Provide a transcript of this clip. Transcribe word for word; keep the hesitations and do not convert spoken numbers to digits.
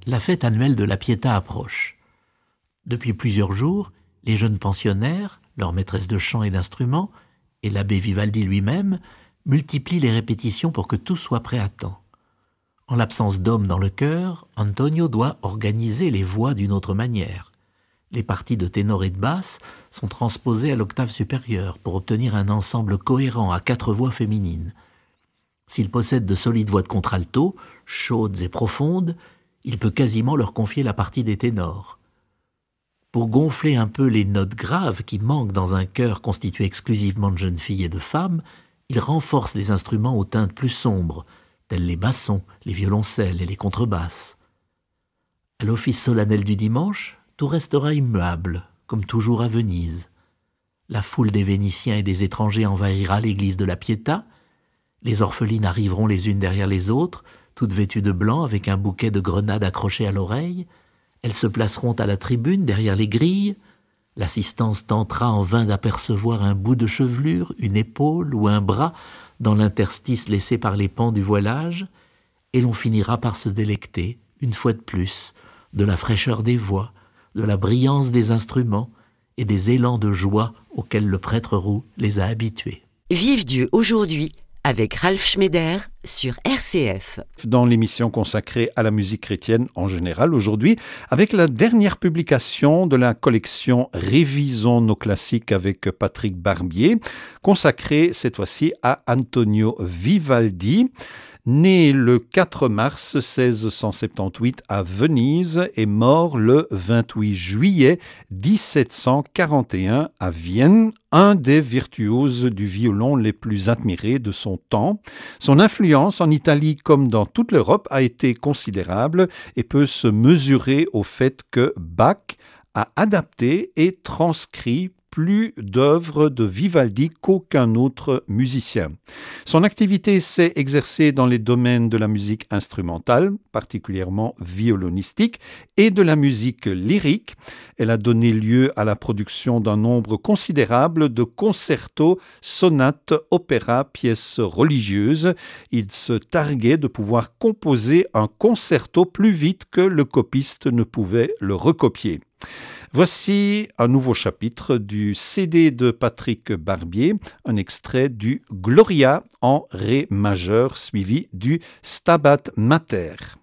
la fête annuelle de la Pietà approche. Depuis plusieurs jours, les jeunes pensionnaires, leurs maîtresses de chant et d'instruments, et l'abbé Vivaldi lui-même, multiplient les répétitions pour que tout soit prêt à temps. En l'absence d'hommes dans le chœur, Antonio doit organiser les voix d'une autre manière. Les parties de ténor et de basse sont transposées à l'octave supérieure pour obtenir un ensemble cohérent à quatre voix féminines. S'il possède de solides voix de contralto, chaudes et profondes, il peut quasiment leur confier la partie des ténors. Pour gonfler un peu les notes graves qui manquent dans un chœur constitué exclusivement de jeunes filles et de femmes, il renforce les instruments aux teintes plus sombres, tels les bassons, les violoncelles et les contrebasses. À l'office solennel du dimanche, tout restera immuable, comme toujours à Venise. La foule des Vénitiens et des étrangers envahira l'église de la Pietà. Les orphelines arriveront les unes derrière les autres, toutes vêtues de blanc avec un bouquet de grenades accroché à l'oreille. Elles se placeront à la tribune derrière les grilles. L'assistance tentera en vain d'apercevoir un bout de chevelure, une épaule ou un bras dans l'interstice laissé par les pans du voilage, et l'on finira par se délecter, une fois de plus, de la fraîcheur des voix, de la brillance des instruments et des élans de joie auxquels le prêtre roux les a habitués. Vive Dieu aujourd'hui avec Ralph Schneider sur R C F. Dans l'émission consacrée à la musique chrétienne en général aujourd'hui, avec la dernière publication de la collection Révisons nos classiques avec Patrick Barbier, consacrée cette fois-ci à Antonio Vivaldi. Né le quatre mars seize cent soixante-dix-huit à Venise et mort le vingt-huit juillet dix-sept cent quarante et un à Vienne, un des virtuoses du violon les plus admirés de son temps. Son influence en Italie comme dans toute l'Europe a été considérable et peut se mesurer au fait que Bach a adapté et transcrit plus d'œuvres de Vivaldi qu'aucun autre musicien. Son activité s'est exercée dans les domaines de la musique instrumentale, particulièrement violonistique, et de la musique lyrique. Elle a donné lieu à la production d'un nombre considérable de concertos, sonates, opéras, pièces religieuses. Il se targuait de pouvoir composer un concerto plus vite que le copiste ne pouvait le recopier. Voici un nouveau chapitre du C D de Patrick Barbier, un extrait du Gloria en Ré majeur suivi du Stabat Mater.